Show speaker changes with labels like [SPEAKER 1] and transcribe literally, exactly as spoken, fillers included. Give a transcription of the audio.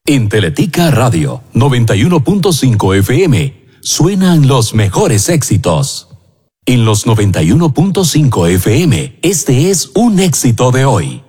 [SPEAKER 1] En Teletica Radio noventa y uno punto cinco F M suenan los mejores éxitos. En los noventa y uno punto cinco F M, este es un éxito de hoy.